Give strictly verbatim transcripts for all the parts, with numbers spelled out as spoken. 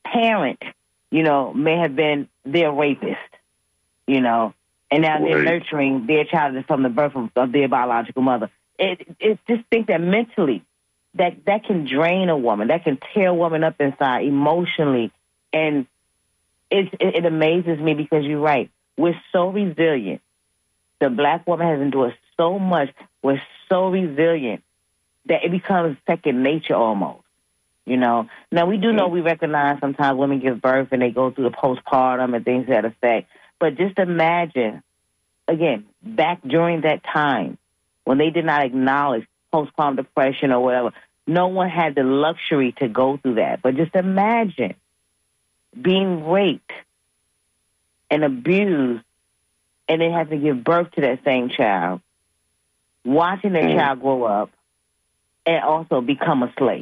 parent, you know, may have been their rapist, you know, and now they're Right. nurturing their child from the birth of, of their biological mother. It, it's just think that mentally, that that can drain a woman, that can tear a woman up inside emotionally, and it, it, it amazes me because you're right. We're so resilient. The black woman has endured so much. We're so resilient that it becomes second nature almost. You know, now we do know we recognize sometimes women give birth and they go through the postpartum and things to that effect. But just imagine, again, back during that time when they did not acknowledge postpartum depression or whatever, no one had the luxury to go through that. But just imagine being raped and abused and then having to give birth to that same child, watching that child grow up and also become a slave.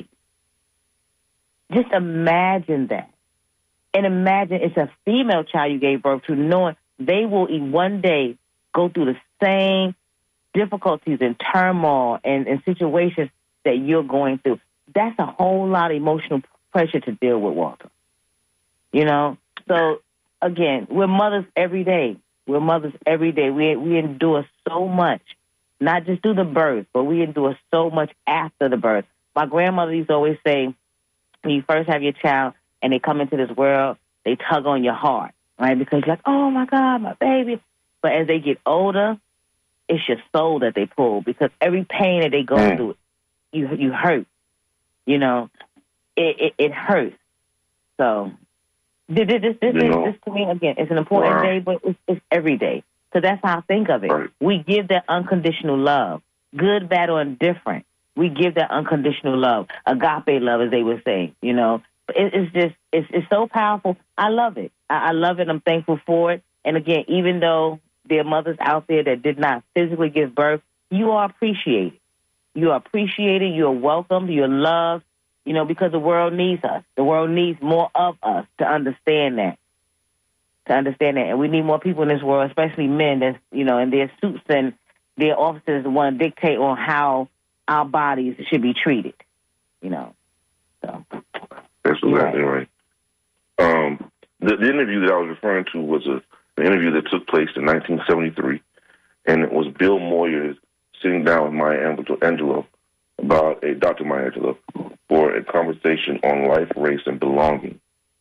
Just imagine that. And imagine it's a female child you gave birth to, knowing they will one day go through the same difficulties and turmoil and, and situations that you're going through. That's a whole lot of emotional pressure to deal with, Walter. You know? So, again, we're mothers every day. We're mothers every day. We, we endure so much, not just through the birth, but we endure so much after the birth. My grandmother used to always say, when you first have your child and they come into this world, they tug on your heart, right? Because you're like, oh, my God, my baby. But as they get older, it's your soul that they pull because every pain that they go mm. through, you you hurt. You know, it, it, it hurts. So this, this, this, this, this to me, again, it's an important wow. day, but it's, it's every day. So that's how I think of it. Right. We give that unconditional love, good, bad, or indifferent. We give that unconditional love, agape love, as they would say, you know. It, it's just, it's, it's so powerful. I love it. I, I love it. I'm thankful for it. And again, even though there are mothers out there that did not physically give birth, you are appreciated. You are appreciated. You are welcomed. You're loved, you know, because the world needs us. The world needs more of us to understand that, to understand that. And we need more people in this world, especially men that's, you know, in their suits and their officers want to dictate on how our bodies should be treated, you know. So that's exactly right. right. Um, the, the interview that I was referring to was a, an interview that took place in nineteen seventy-three, and it was Bill Moyers sitting down with Maya Angelou about a Doctor Maya Angelou for a conversation on life, race, and belonging.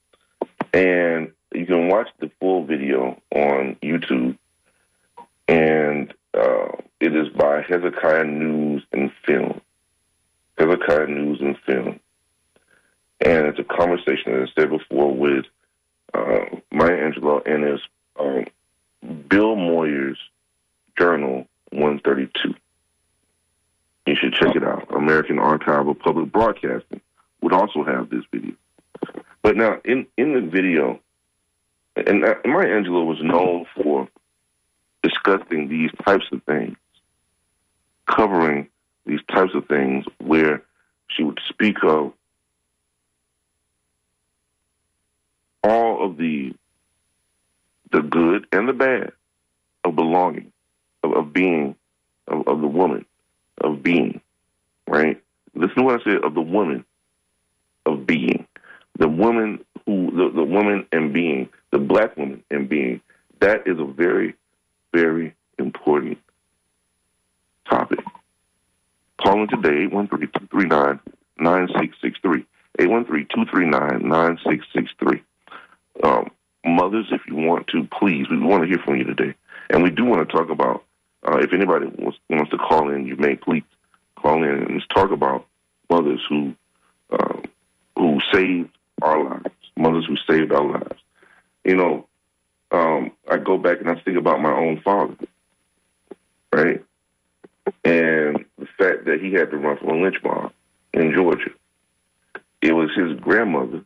And you can watch the full video on YouTube, and uh, it is by Hezekiah News and Film. Hezekiah News and Film. And it's a conversation, as I said before, with uh, Maya Angelou and his um, Bill Moyers Journal one thirty-two. You should check it out. American Archive of Public Broadcasting would also have this video. But now, in, in the video, and Maya Angelou was known for discussing these types of things, covering these types of things where she would speak of all of the the good and the bad of belonging, of, of being, of, of the woman, of being, right? Listen to what I said, of the woman, of being. The woman who, the, the woman and being, the black woman and being, that is a very, very important topic. Call in today, eight one three, two three nine, nine six six three. eight one three, two three nine, nine six six three. Um, mothers, if you want to, please, we want to hear from you today. And we do want to talk about, uh, if anybody wants, wants to call in, you may please call in and let's talk about mothers who uh, who saved our lives, mothers who saved our lives. You know, um, I go back and I think about my own father, right? And the fact that he had to run from a lynch mob in Georgia. It was his grandmother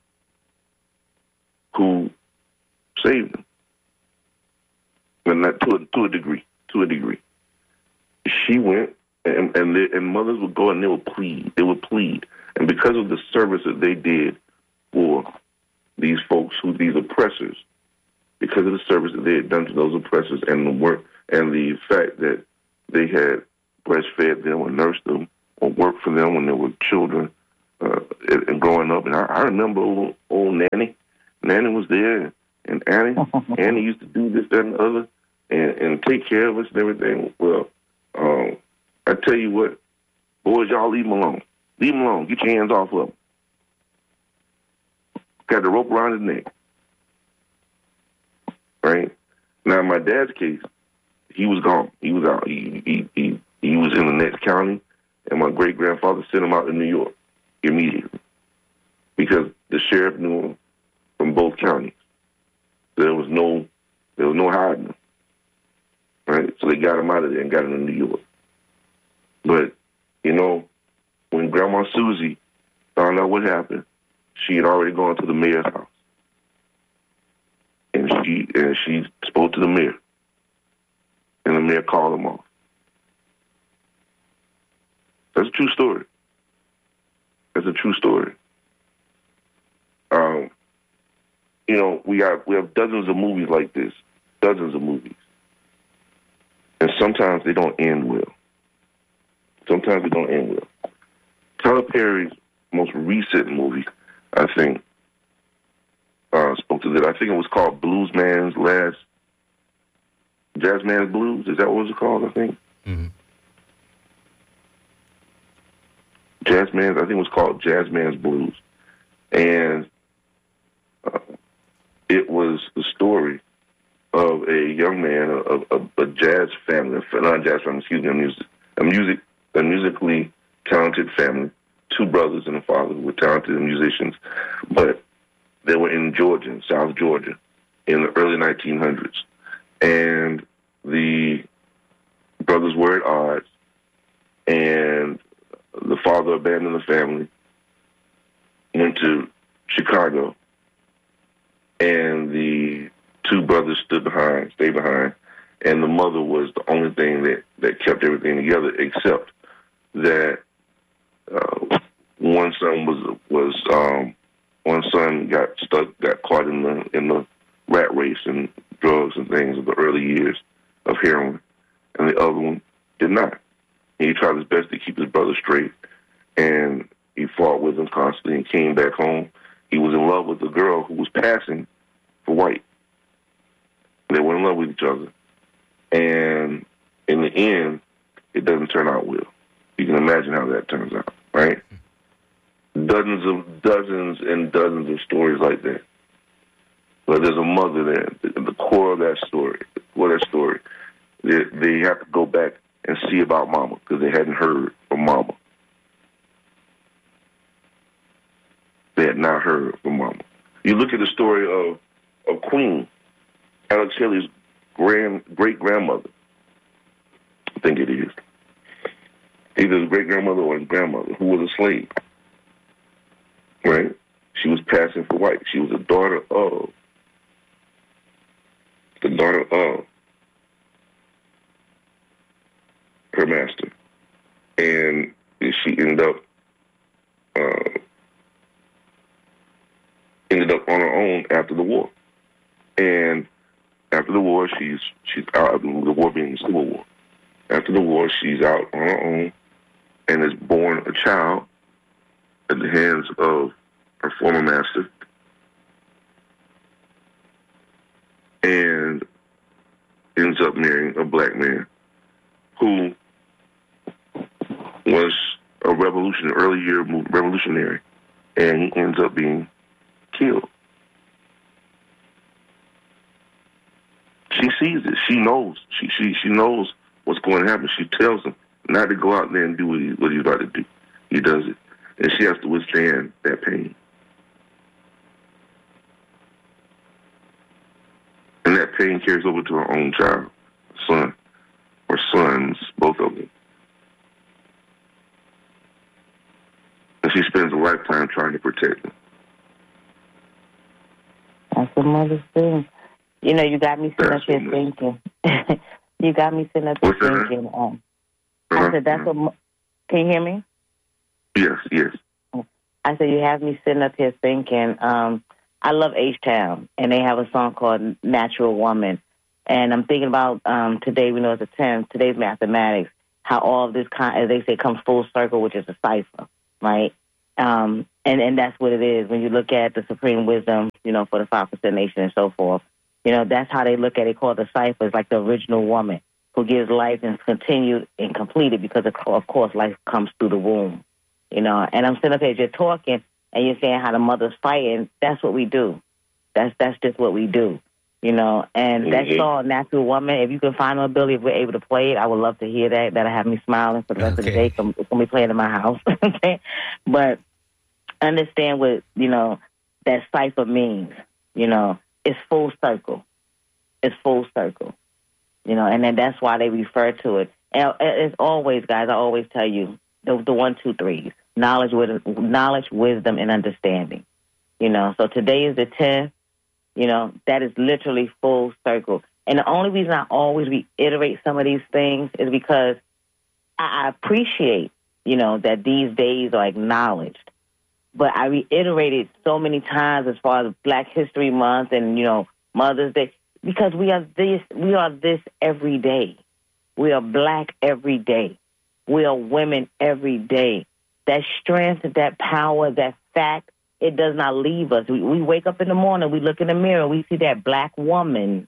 who saved him. And that to a, to a degree, to a degree. She went, and and, the, and mothers would go and they would plead. They would plead. And because of the service that they did for these folks, who these oppressors, because of the service that they had done to those oppressors and the work and the fact that they had breastfed them or nursed them or worked for them when they were children uh, and growing up. And I, I remember old, old Nanny. Nanny was there, and Annie, Annie used to do this, that, and the other, and, and take care of us and everything. Well, um, I tell you what, boys, y'all leave them alone. Leave them alone. Get your hands off of them. Got the rope around his neck. Right? Now, in my dad's case, he was gone. He was out. He he he, he was in the next county, and my great-grandfather sent him out to New York immediately because the sheriff knew him from both counties. There was no there was no hiding him. Right? So they got him out of there and got him to New York. But, you know, when Grandma Susie found out what happened, she had already gone to the mayor's house. And she and she spoke to the mayor. And the mayor called him off. That's a true story. That's a true story. Um, you know, we have we have dozens of movies like this. Dozens of movies. And sometimes they don't end well. Sometimes they don't end well. Tyler Perry's most recent movie, I think, uh, spoke to that. I think it was called Blues Man's Last, Jazz Man's Blues. Is that what it was called, I think? Mm-hmm. Jazz Man's, I think it was called Jazz Man's Blues. And uh, it was the story of a young man, a, a, a jazz family, not a jazz family, excuse me, a music, a music, a musically talented family, two brothers and a father who were talented musicians, but they were in Georgia, South Georgia, in the early nineteen hundreds. And the brothers were at odds, and the father abandoned the family, went to Chicago, and the two brothers stood behind, stayed behind, and the mother was the only thing that, that kept everything together, except that uh, one son was was um, one son got stuck, got caught in the in the rat race and drugs and things of the early years of heroin, and the other one did not. And he tried his best to keep his brother straight, and he fought with him constantly and came back home. He was in love with a girl who was passing for white. They were in love with each other. And in the end, it doesn't turn out well. You can imagine how that turns out, right? Dozens of dozens and dozens of stories like that. But there's a mother there. At the core of that story, the core of that story, they, they have to go back and see about Mama because they hadn't heard from Mama. They had not heard from Mama. You look at the story of, of Queen, Alex Haley's grand great-grandmother, I think it is. Either his great-grandmother or his grandmother, who was a slave, right? She was passing for white. She was a daughter of, the daughter of her master. And she ended up, uh, ended up on her own after the war. And after the war, she's she's out. The war being the Civil War. After the war, she's out on her own and is born a child at the hands of her former master, and ends up marrying a black man who was a revolution, early year revolutionary, and he ends up being killed. She sees it. She knows. She she she knows what's going to happen. She tells him not to go out there and do what, he, what he's about to do. He does it. And she has to withstand that pain. And that pain carries over to her own child, son, or sons, both of them. And she spends a lifetime trying to protect them. That's what mothers do. You know, you got me sitting That's up here thinking. you got me sitting up here What's that? thinking. Um, Uh-huh. I said, that's what. mo- Can you hear me? Yes, yes. I said, you have me sitting up here thinking. Um, I love H-Town, and they have a song called Natural Woman. And I'm thinking about um, today, we know it's the tenth, today's mathematics, how all of this, con- as they say, comes full circle, which is a cipher, right? Um, And and that's what it is. When you look at the supreme wisdom, you know, for the five percent nation and so forth, you know, that's how they look at it, called the cipher. It's like the original woman who gives life and is continued and completed because, of, of course, life comes through the womb. You know, and I'm sitting up here, you're talking, and you're saying how the mother's fighting. That's what we do. That's that's just what we do. You know, and mm-hmm. that's all natural woman. If you can find an ability, if we're able to play it, I would love to hear that. That'll have me smiling for the rest okay. of the day. It's going to be playing in my house. Okay, but understand what, you know, that cipher means. You know, it's full circle. It's full circle. You know, and then that's why they refer to it. And it's always, guys, I always tell you, the, the one, two, threes. Knowledge, knowledge, wisdom, and understanding. You know, so today is the tenth. You know, that is literally full circle. And the only reason I always reiterate some of these things is because I, I appreciate, you know, that these days are acknowledged. But I reiterate it so many times as far as Black History Month and, you know, Mother's Day, because we are this, we are this every day. We are Black every day. We are women every day. That strength, that power, that fact, it does not leave us. We, we wake up in the morning, we look in the mirror, we see that Black woman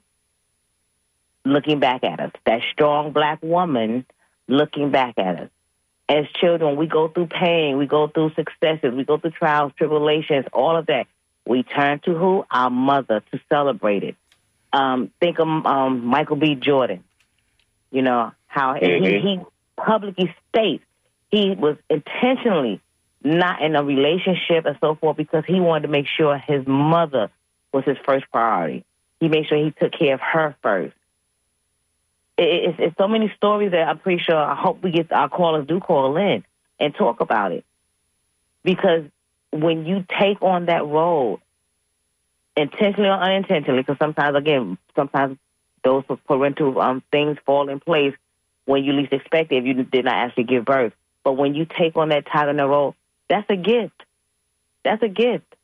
looking back at us, that strong Black woman looking back at us. As children, we go through pain, we go through successes, we go through trials, tribulations, all of that. We turn to who? Our mother, to celebrate it. Um, think of um, Michael B. Jordan. You know, how mm-hmm. he, he publicly states he was intentionally not in a relationship and so forth because he wanted to make sure his mother was his first priority. He made sure he took care of her first. It, it's, it's so many stories that I'm pretty sure, I hope we get, our callers do call in and talk about it. Because when you take on that role, intentionally or unintentionally, because sometimes, again, sometimes those parental um, things fall in place when you least expect it if you did not actually give birth. But when you take on that title and that role, that's a gift. That's a gift.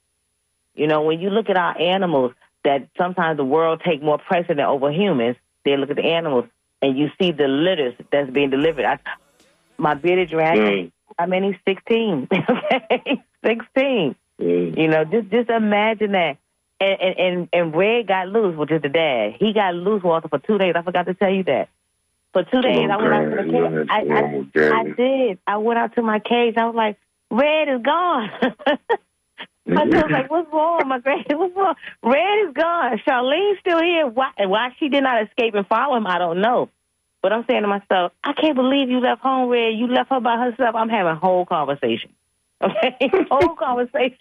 You know, when you look at our animals, that sometimes the world take more precedent over humans, they look at the animals, and you see the litters that's being delivered. I, my bearded dragon, mm. how many? sixteen. Okay? sixteen. Mm. You know, just just imagine that. And, and, and, and Red got loose, which is the dad. He got loose, Walter, for two days. I forgot to tell you that. For two days, I went out to the cage. I, I, I did. I went out to my cage. I was like, Red is gone. I was like, what's wrong, my Red? What's wrong? Red is gone. Charlene's still here. Why, why she did not escape and follow him, I don't know. But I'm saying to myself, I can't believe you left home, Red. You left her by herself. I'm having a whole conversation. Okay? Whole conversation.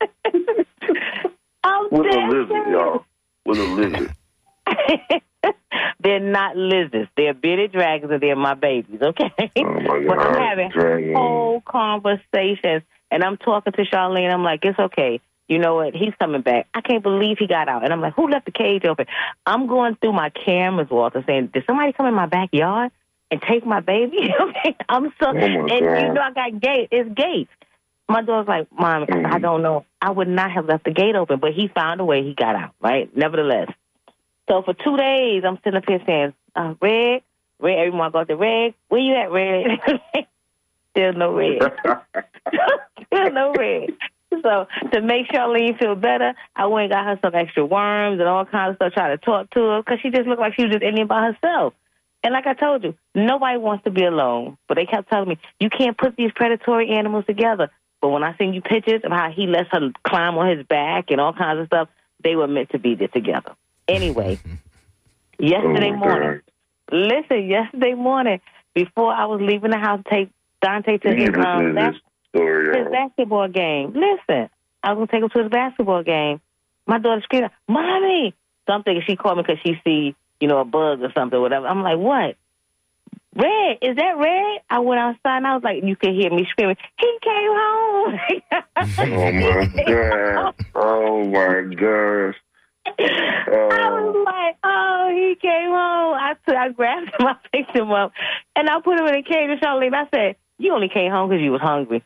I'm With a lizard, y'all. With a lizard. They're not lizards. They're bearded dragons, and they're my babies, okay? Oh, my God. But I'm having Dragon. whole conversations, and I'm talking to Charlene. I'm like, it's okay. You know what? He's coming back. I can't believe he got out. And I'm like, who left the cage open? I'm going through my cameras, Walter, saying, did somebody come in my backyard and take my baby? Okay? I'm so, oh and God. You know I got gates. It's gates. My daughter's like, Mom, mm-hmm. I don't know. I would not have left the gate open, but he found a way. He got out, right? Nevertheless. So for two days, I'm sitting up here saying, uh, Red, Red, everyone I go to Red, where you at, Red? Still no Red. Still no Red. So to make Charlene feel better, I went and got her some extra worms and all kinds of stuff, trying to talk to her, because she just looked like she was just in there by herself. And like I told you, nobody wants to be alone. But they kept telling me, you can't put these predatory animals together. But when I send you pictures of how he lets her climb on his back and all kinds of stuff, they were meant to be there together. Anyway, yesterday oh morning, listen, yesterday morning, before I was leaving the house to take Dante to his, um, bas- story, his basketball game, listen, I was going to take him to his basketball game. My daughter screamed, Mommy! So I'm thinking she called me because she see, you know, a bug or something or whatever. I'm like, what? Red, is that Red? I went outside and I was like, you could hear me screaming, he came home. Oh, my God. Oh, my gosh. Uh, I was like, oh, he came home. I, t- I grabbed him, I picked him up, and I put him in a cage and Charlene. I said, you only came home because you was hungry.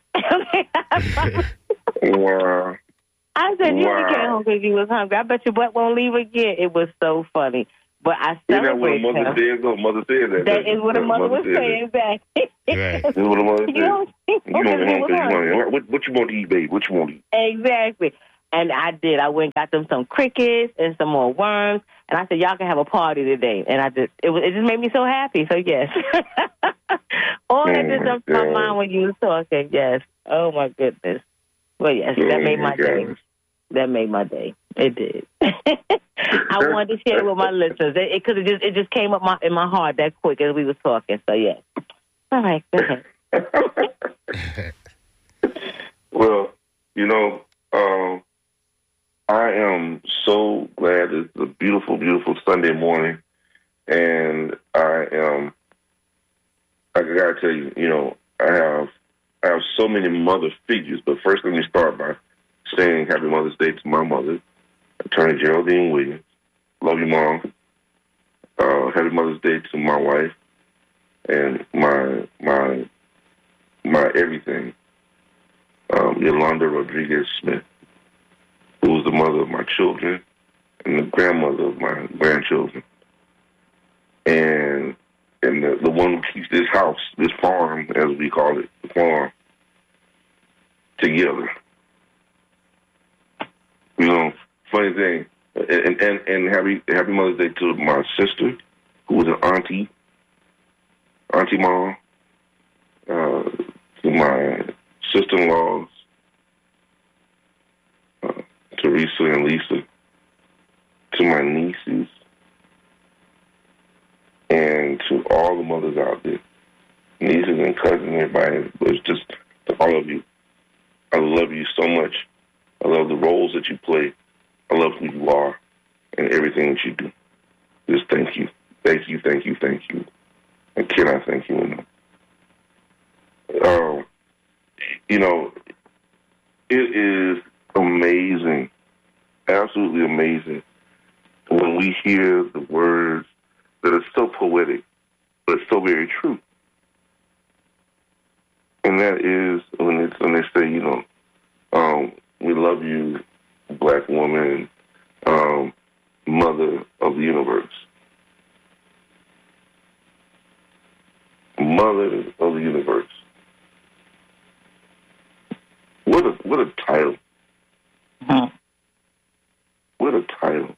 Wow. I said, you wow. only came home because you was hungry. I bet your butt won't leave again. It was so funny. But I Isn't that what a celebrate mother him. says? Though? Mother said that. That is what a mother would said say, exactly. Right. That's what a mother said. You don't You think don't women want would to learn. want what, what you want to eat, babe? What you want to eat? Exactly. And I did. I went and got them some crickets and some more worms. And I said, y'all can have a party today. And I just, it, was, it just made me so happy. So, yes. All that Oh, just my jumped to my God. mind when you was talking. Yes. Oh, my goodness. Well, yes, Oh, that made my my day. gosh. That made my day. It did. I wanted to share it with my listeners because it, 'cause it just it just came up my, in my heart that quick as we was talking. So, yes. All right, go ahead. Well, you know, um, I am so glad it's a beautiful, beautiful Sunday morning, and I am. I gotta tell you, you know, I have I have so many mother figures. But first, let me start by saying Happy Mother's Day to my mother, Attorney Geraldine Williams. Love you, Mom. Uh, happy Mother's Day to my wife and my my my everything, um, Yolanda Rodriguez Smith, who was the mother of my children and the grandmother of my grandchildren, and and the, the one who keeps this house, this farm, as we call it, the farm, together. You know, funny thing, and and, and happy Happy Mother's Day to my sister, who was an auntie, auntie mom, uh, to my sister-in-laws, uh, Teresa and Lisa, to my nieces, and to all the mothers out there, nieces and cousins, everybody. But it's just to all of you. I love you so much. I love the roles that you play. I love who you are and everything that you do. Just thank you. Thank you, thank you, thank you. And can I thank you enough? Um, you know, it is amazing, absolutely amazing, when we hear the words that are so poetic, but so very true. And that is when it's when they say, you know, um, we love you, black woman, um, mother of the universe. Mother of the universe. What a what a title. Huh. What a title.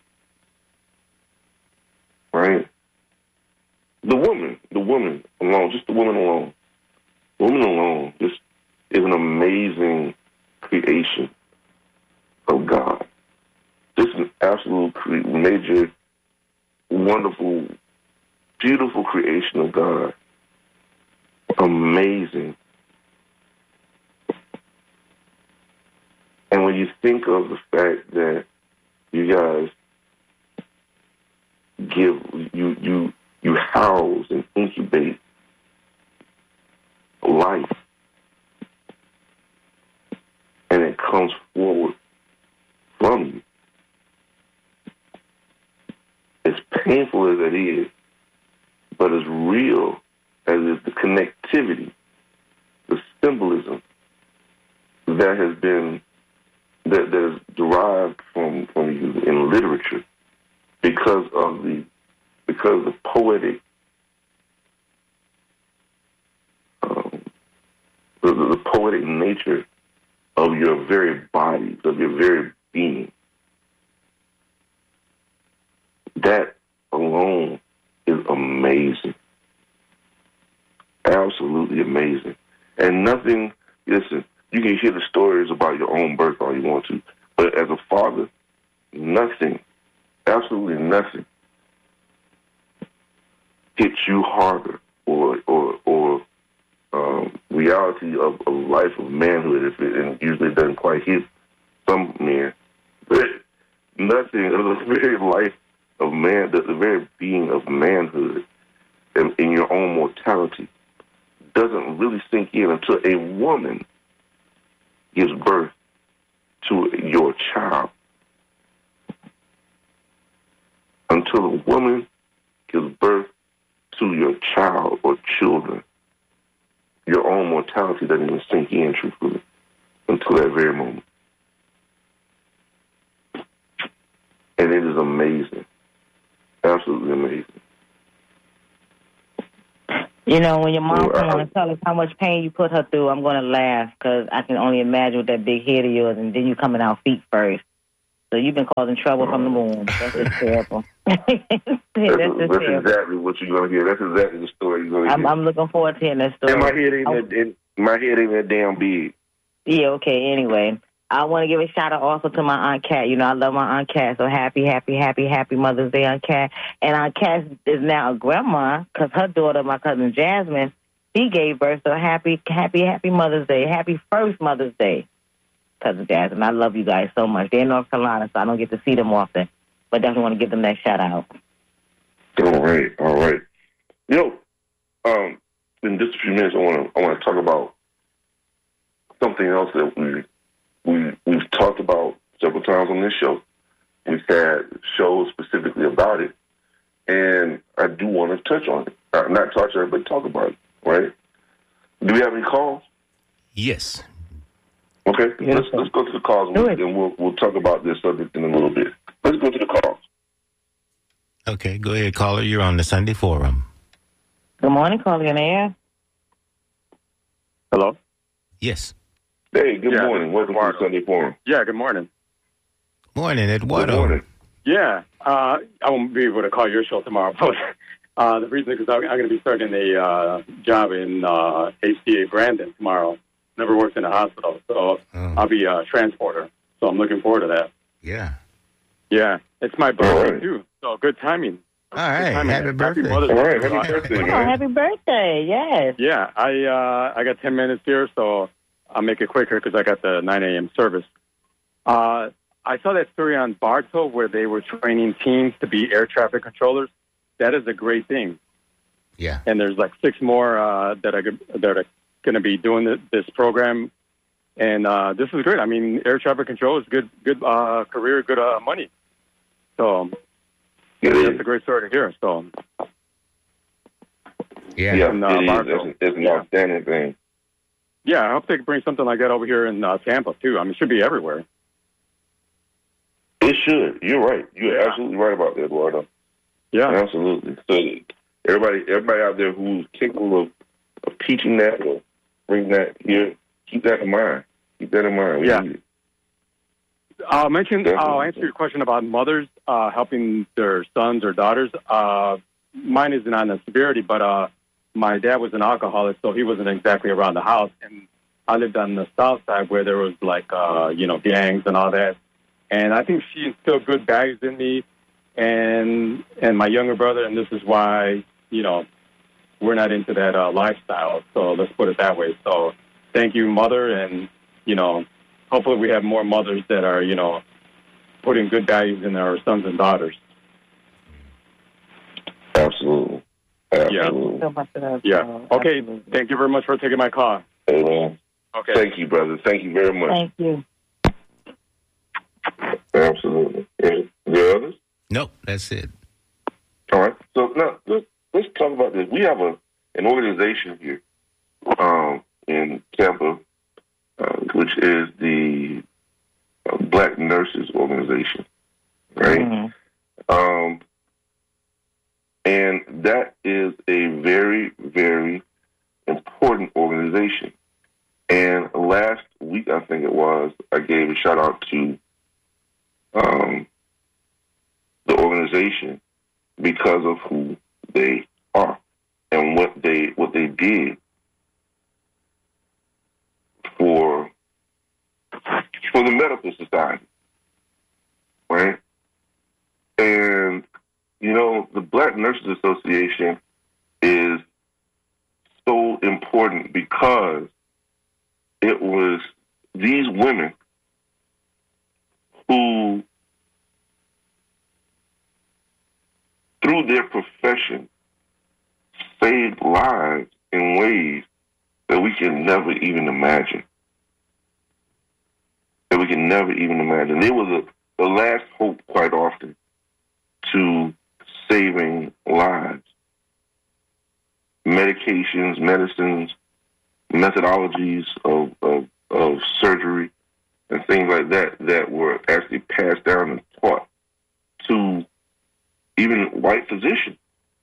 Right? The woman, the woman alone, just the woman alone. Woman alone just is an amazing creation of God. Just an absolute cre- major, wonderful, beautiful creation of God. Amazing. And when you think of the fact that you guys give, you you you house and incubate life, and it comes forward from you. As painful as it is, but as real as is the connectivity, the symbolism that has been that, that is derived from, from you in literature because of the because of the poetic um, the, the poetic nature of your very bodies, of your very being. That alone is amazing. Absolutely amazing. And nothing, listen, you can hear the stories about your own birth all you want to, but as a father, nothing, absolutely nothing hits you harder or or or um, reality of a life of manhood, if it, and usually it doesn't quite hit some men, but nothing of the very life of man, the, the very being of manhood in, in your own mortality doesn't really sink in until a woman gives birth to your child. Until a woman gives birth to your child or children, your own mortality doesn't even sink in, truthfully, until that very moment. And it is amazing, absolutely absolutely amazing. You know, when your mom So, come I- on and tell us how much pain you put her through, I'm going to laugh because I can only imagine with that big head of yours, and then you coming out feet first. So you've been causing trouble from the womb. That's just terrible. That's That's, just that's terrible. exactly what you're gonna hear. That's exactly the story you're gonna I'm, hear. I'm looking forward to hearing that story. and my head ain't I- that. And my head ain't that damn big. Yeah, okay, anyway. I want to give a shout out also to my Aunt Kat. You know, I love my Aunt Kat. So happy, happy, happy, happy Mother's Day, Aunt Kat. And Aunt Kat is now a grandma because her daughter, my cousin Jasmine, she gave birth. So happy, happy, happy Mother's Day. Happy first Mother's Day, cousin Jasmine. I love you guys so much. They're in North Carolina, so I don't get to see them often. But definitely want to give them that shout out. All right, all right. You know, um, in just a few minutes, I want to I want to talk about something else that we we we've talked about several times on this show. We've had shows specifically about it, and I do want to touch on it. Uh, not touch on it, but talk about it. Right? Do we have any calls? Yes. Okay, Yes, let's sir. let's go to the calls, and, Do we'll, it. and we'll we'll talk about this subject in a little bit. Let's go to the calls. Okay, go ahead, caller. You're on the Sunday Forum. Good morning, caller in the air. Hello? Yes. Hey, good Yeah, morning. Welcome Eduardo. to the Sunday Forum. Yeah, good morning. Morning, Eduardo. Good morning. Yeah, uh, I won't be able to call your show tomorrow, but uh, the reason is because I'm, I'm going to be starting a uh, job in uh, H C A Brandon tomorrow. Never worked in a hospital, so Oh. I'll be a transporter. So I'm looking forward to that. Yeah. Yeah, it's my birthday, right. too, so good timing. All right. Good timing. Happy birthday. Mother's All Day. right, happy Uh, birthday, Oh, man. happy birthday, yes. Yeah, I uh, I got ten minutes here, so I'll make it quicker because I got the nine a.m. service. Uh, I saw that story on Bartow where they were training teams to be air traffic controllers. That is a great thing. Yeah. And there's like six more uh, that are go- that are going to be doing th- this program. And uh, this is great. I mean, air traffic control is good, good uh, career, good uh, money. So It that's is. a great story to hear. So Yeah. Yeah, And, uh, it is. Bartow. It's, it's an Yeah. outstanding thing. yeah, I hope they can bring something like that over here in uh, Tampa too. I mean, it should be everywhere. It should. You're right. You're Yeah. absolutely right about that, Eduardo. Yeah. Absolutely. So everybody, everybody out there who's capable of, of teaching that or bring that here, keep that in mind. Keep that in mind. We Yeah. need it. I'll mention. Definitely. I'll answer your question about mothers uh, helping their sons or daughters. Uh, mine isn't on the severity, but uh, my dad was an alcoholic, so he wasn't exactly around the house. And I lived on the south side where there was like uh, you know gangs and all that. And I think she instilled good values in me, and and my younger brother. And this is why you know we're not into that uh, lifestyle. So let's put it that way. So thank you, mother, and you know. Hopefully we have more mothers that are, you know, putting good values in our sons and daughters. Absolutely. Absolutely. So much for that. Yeah. Uh, Okay. absolutely. Thank you very much for taking my call. Amen. Okay. Thank you, brother. Thank you very much. Thank you. Absolutely. Any the others? Nope, that's it. All right. So now let's let's talk about this. We have a an organization here um, in Tampa, uh, which is the uh, Black Nurses Organization, right? Mm-hmm. Um, and that is a very, very important organization. And last week, I think it was, I gave a shout out to um, the organization because of who they are and what they what they did for for the medical society, right? And you know, the Black Nurses Association is so important because it was these women who, through their profession, saved lives in ways that we can never even imagine. That we can never even imagine. They were the, the last hope, quite often, to saving lives. Medications, medicines, methodologies of, of, of surgery, and things like that that were actually passed down and taught to even white physicians.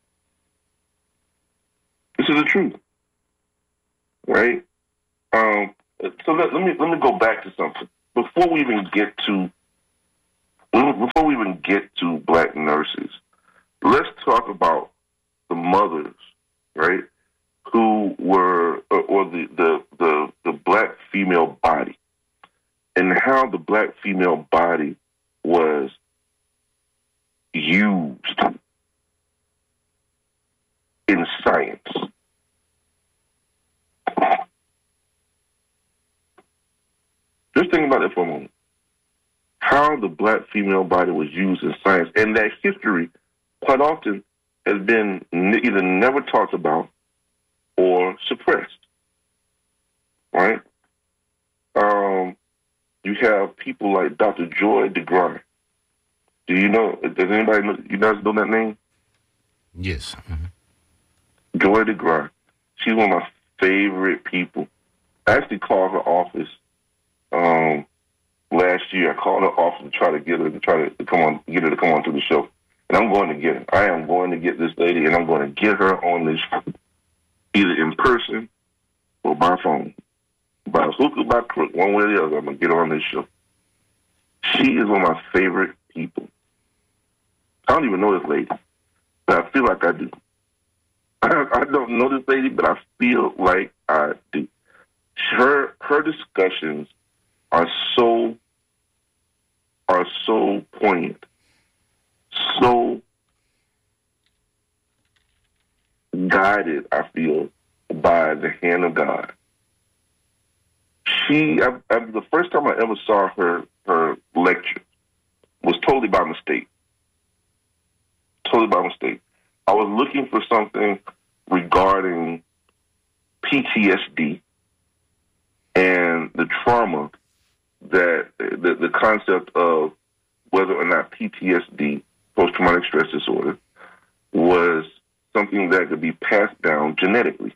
This is the truth, right? Um, so let, let me let me go back to something before we even get to before we even get to black nurses. Let's talk about the mothers, right? Who were or, or the, the the the black female body, and how the black female body was used in science. Just think about it for a moment. How the black female body was used in science, and that history quite often has been either never talked about or suppressed, right? Um, you have people like Doctor Joy DeGruy. Do you know, does anybody know, you guys know that name? Yes. Mm-hmm. Joy DeGruy. She's one of my favorite people. I actually called her office um, last year. I called her office to try to get her to try to come on, get her to come on to the show. And I'm going to get her. I am going to get this lady, and I'm going to get her on this show, either in person or by phone. By hook or by crook, one way or the other, I'm going to get her on this show. She is one of my favorite people. I don't even know this lady, but I feel like I do. I, I don't know this lady, but I feel like I do. Her her discussions are so are so poignant, so guided, I feel, by the hand of God. She, I, I, the first time I ever saw her her lecture was totally by mistake. Totally by mistake. I was looking for something regarding P T S D and the trauma that the, the concept of whether or not P T S D, post-traumatic stress disorder, was something that could be passed down genetically.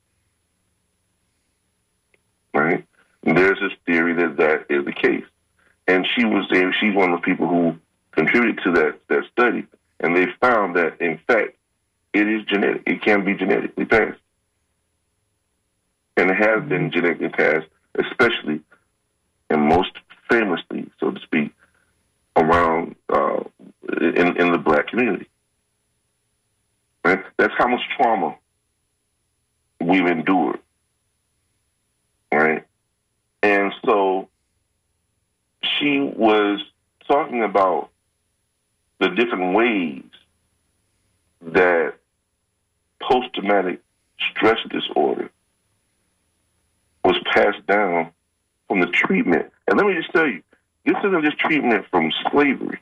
Right? And there's this theory that that is the case. And she was she's one of the people who contributed to that, that study. And they found that, in fact, it is genetic. It can be genetically passed. And it has been genetically passed, especially and most famously, so to speak, around uh, in, in the black community. Right? That's how much trauma we've endured. Right? And so she was talking about the different ways that post-traumatic stress disorder was passed down from the treatment. And let me just tell you, this isn't just treatment from slavery.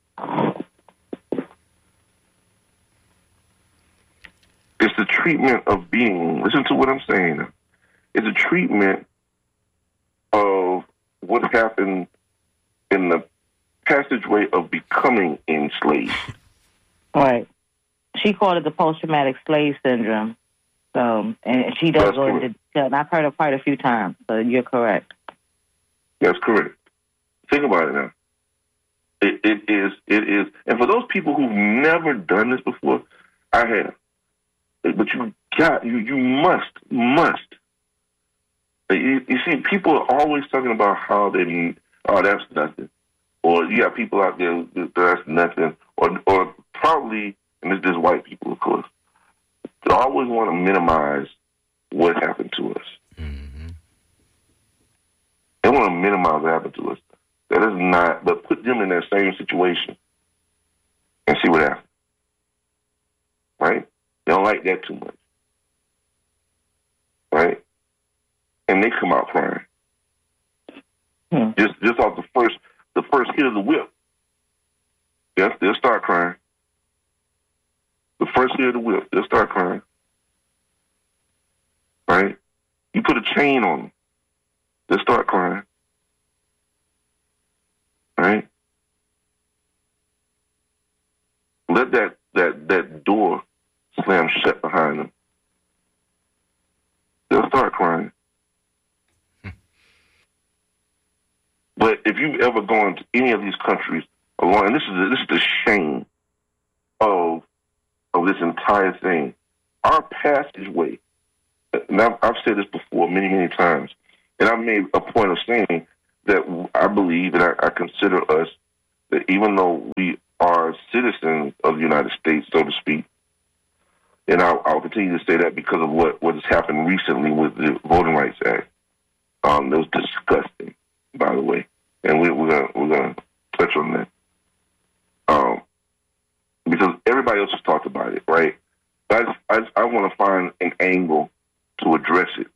It's the treatment of being, listen to what I'm saying. It's a treatment of what happened in the passageway of becoming enslaved. Right. She called it the post-traumatic slave syndrome. So, and she does That's go correct. into detail, and I've heard her quite a few times, so you're correct. That's correct. Think about it now. It, it is, it is, and for those people who've never done this before, I have. But you got, you, you must, must. You, you see, people are always talking about how they, oh, that's nothing. Or you got people out there, that's nothing. Or, or probably, and it's just white people, of course, they always want to minimize what happened to us. Mm-hmm. They want to minimize what happened to us. That is not, but put them in that same situation and see what happens. Right? They don't like that too much. Right? And they come out crying. Hmm. Just just off the first the first hit of the whip. Yes, they'll start crying. The first hit of the whip, they'll start crying. Right? You put a chain on them, they'll start crying. Right? Let that, that, that door slam shut behind them. They'll start crying. But if you've ever gone to any of these countries along, and this is this is the shame of of this entire thing. Our passageway, and I've, I've said this before many, many times, and I've made a point of saying that I believe and I, I consider us, that even though we are citizens of the United States, so to speak, and I'll, I'll continue to say that because of what, what has happened recently with the Voting Rights Act. Um, that was disgusting, by the way, and we, we're gonna we're gonna touch on that. Um, because everybody else has talked about it, right? But I just, I, just, I want to find an angle to address it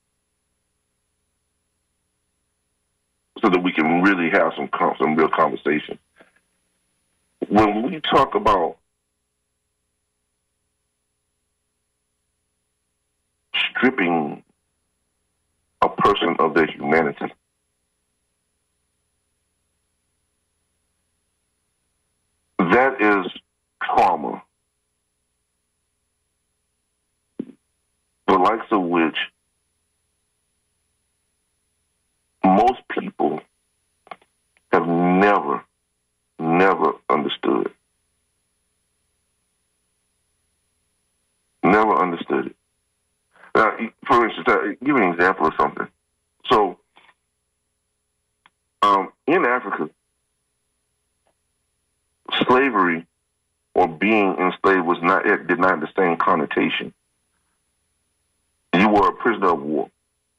so that we can really have some some real conversation. When we talk about stripping a person of their humanity, that is trauma, the likes of which most people have never, never understood. Never understood it. Now, for instance, I'll give you an example of something. So, um, in Africa, slavery or being enslaved was not it did not have the same connotation. You were a prisoner of war.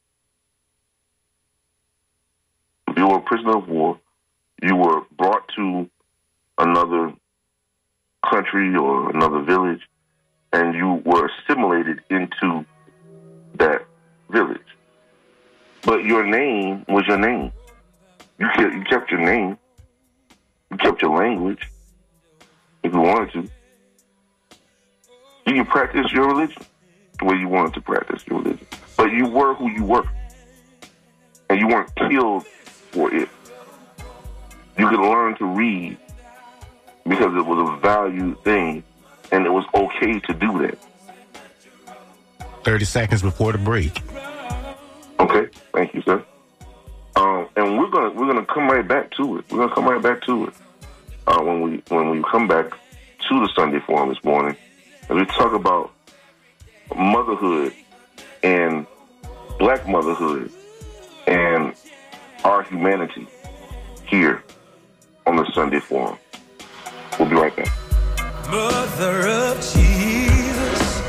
If you were a prisoner of war, you were brought to another country or another village, and you were assimilated into that village. But your name was your name. You kept, you kept your name. You kept your language if you wanted to. You can practice your religion the way you wanted to practice your religion. But you were who you were. And you weren't killed for it. You could learn to read because it was a valued thing, and it was okay to do that. thirty seconds before the break. Okay, thank you, sir. Um, and we're gonna we're gonna come right back to it. We're gonna come right back to it uh, when we when we come back to the Sunday Forum this morning, as we talk about motherhood and black motherhood and our humanity here on the Sunday Forum. We'll be right back. Mother of Jesus,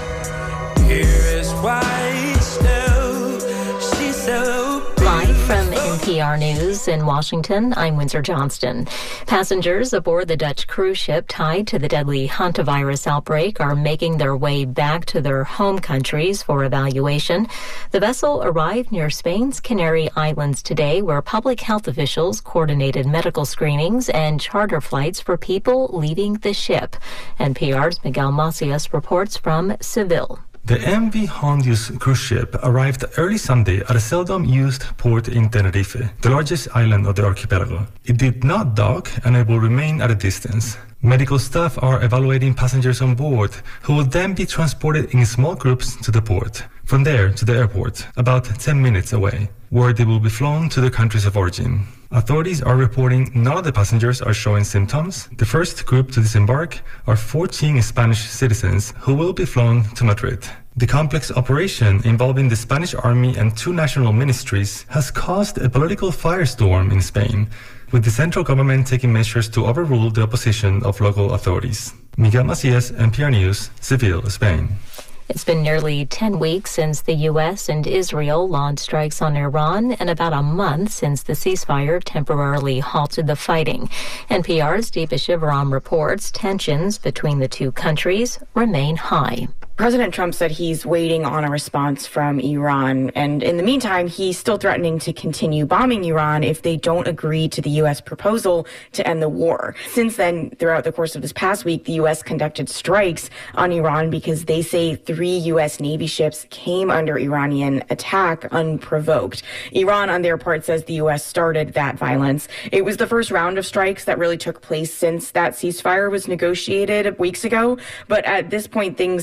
here is white snow. She's so live from N P R News in Washington, I'm Windsor Johnston. Passengers aboard the Dutch cruise ship tied to the deadly hantavirus outbreak are making their way back to their home countries for evaluation. The vessel arrived near Spain's Canary Islands today, where public health officials coordinated medical screenings and charter flights for people leaving the ship. N P R's Miguel Macias reports from Seville. The M V Hondius cruise ship arrived early Sunday at a seldom used port in Tenerife, the largest island of the archipelago. It did not dock and it will remain at a distance. Medical staff are evaluating passengers on board, who will then be transported in small groups to the port. From there to the airport, about ten minutes away, where they will be flown to their countries of origin. Authorities are reporting none of the passengers are showing symptoms. The first group to disembark are fourteen Spanish citizens who will be flown to Madrid. The complex operation involving the Spanish army and two national ministries has caused a political firestorm in Spain, with the central government taking measures to overrule the opposition of local authorities. Miguel Macias, N P R News, Seville, Spain. It's been nearly ten weeks since the U S and Israel launched strikes on Iran and about a month since the ceasefire temporarily halted the fighting. N P R's Deepa Shivaram reports tensions between the two countries remain high. President Trump said he's waiting on a response from Iran, and in the meantime, he's still threatening to continue bombing Iran if they don't agree to the U S proposal to end the war. Since then, throughout the course of this past week, the U S conducted strikes on Iran because they say three U S Navy ships came under Iranian attack unprovoked. Iran, on their part, says the U S started that violence. It was the first round of strikes that really took place since that ceasefire was negotiated weeks ago, but at this point, things still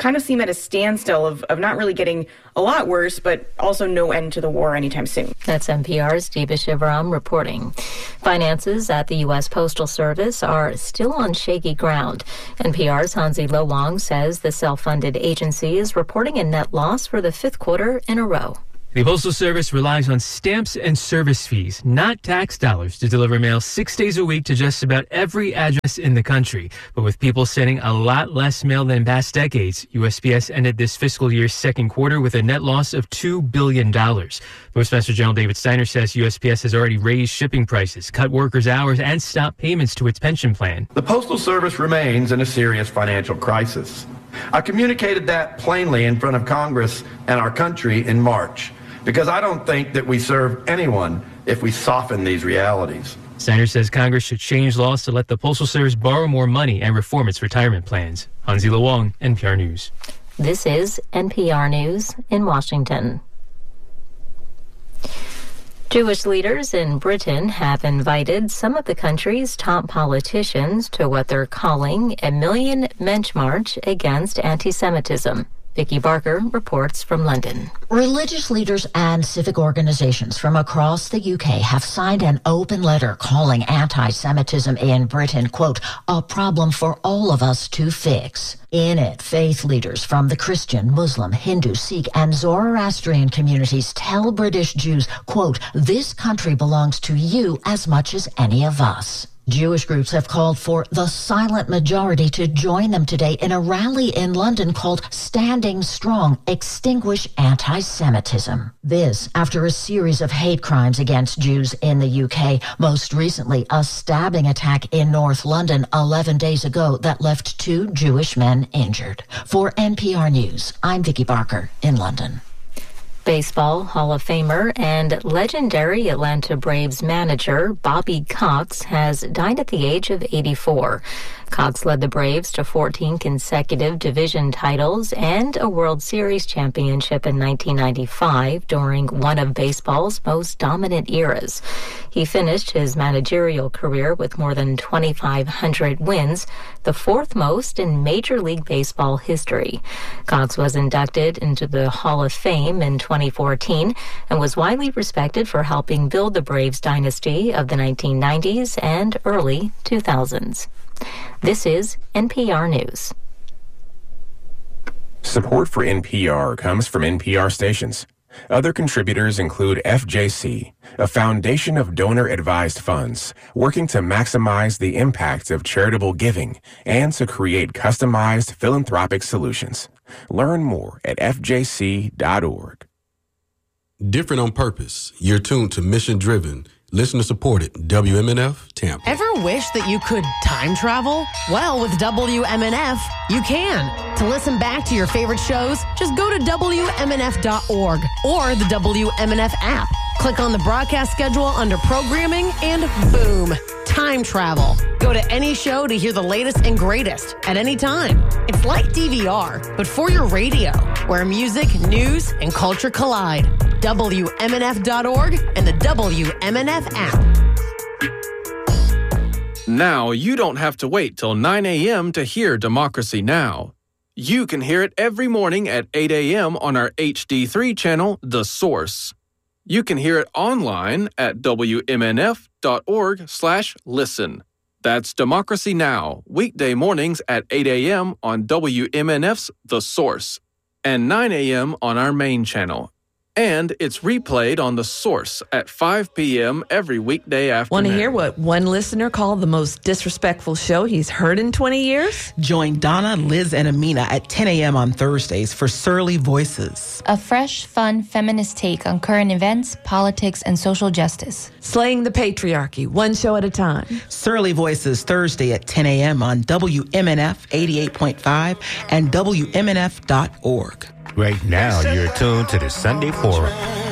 kind of seem at a standstill of, of not really getting a lot worse, but also no end to the war anytime soon. That's N P R's Deepa Shivaram reporting. Finances at the U S. Postal Service are still on shaky ground. N P R's Hansi Lo Wang says the self-funded agency is reporting a net loss for the fifth quarter in a row. The Postal Service relies on stamps and service fees, not tax dollars, to deliver mail six days a week to just about every address in the country. But with people sending a lot less mail than past decades, U S P S ended this fiscal year's second quarter with a net loss of two billion dollars. Postmaster General David Steiner says U S P S has already raised shipping prices, cut workers' hours, and stopped payments to its pension plan. The Postal Service remains in a serious financial crisis. I communicated that plainly in front of Congress and our country in March, because I don't think that we serve anyone if we soften these realities. Steiner says Congress should change laws to let the Postal Service borrow more money and reform its retirement plans. Hansi Lo Wang, N P R News. This is N P R News in Washington. Jewish leaders in Britain have invited some of the country's top politicians to what they're calling a Million Mensch March against anti-Semitism. Vicky Barker reports from London. Religious leaders and civic organizations from across the U K have signed an open letter calling anti-Semitism in Britain, quote, a problem for all of us to fix. In it, faith leaders from the Christian, Muslim, Hindu, Sikh, and Zoroastrian communities tell British Jews, quote, this country belongs to you as much as any of us. Jewish groups have called for the silent majority to join them today in a rally in London called Standing Strong, Extinguish Anti-Semitism. This after a series of hate crimes against Jews in the U K, most recently a stabbing attack in North London eleven days ago that left two Jewish men injured. For N P R News, I'm Vicky Barker in London. Baseball Hall of Famer and legendary Atlanta Braves manager Bobby Cox has died at the age of eighty-four. Cox led the Braves to fourteen consecutive division titles and a World Series championship in nineteen ninety-five during one of baseball's most dominant eras. He finished his managerial career with more than twenty-five hundred wins, the fourth most in Major League Baseball history. Cox was inducted into the Hall of Fame in twenty fourteen and was widely respected for helping build the Braves dynasty of the nineteen nineties and early two thousands. This is N P R News. Support for N P R comes from N P R stations. Other contributors include F J C, a foundation of donor-advised funds working to maximize the impact of charitable giving and to create customized philanthropic solutions. Learn more at F J C dot org. Different on purpose. You're tuned to Mission Driven, listener-supported W M N F Tampa. Ever wish that you could time travel? Well, with W M N F, you can. To listen back to your favorite shows, just go to W M N F dot org or the W M N F app. Click on the broadcast schedule under programming and boom, time travel. Go to any show to hear the latest and greatest at any time. It's like D V R, but for your radio, where music, news, and culture collide. W M N F dot org and the W M N F app. Now you don't have to wait till nine a.m. to hear Democracy Now! You can hear it every morning at eight a.m. on our H D three channel, The Source. You can hear it online at W M N F dot org slash listen. That's Democracy Now! Weekday mornings at eight a.m. on W M N F's The Source and nine a.m. on our main channel. And it's replayed on The Source at five p.m. every weekday afternoon. Want to hear what one listener called the most disrespectful show he's heard in twenty years? Join Donna, Liz, and Amina at ten a.m. on Thursdays for Surly Voices. A fresh, fun, feminist take on current events, politics, and social justice. Slaying the patriarchy, one show at a time. Surly Voices, Thursday at ten a.m. on W M N F eighty-eight point five and W M N F dot org. Right now, you're tuned to the Sunday Forum.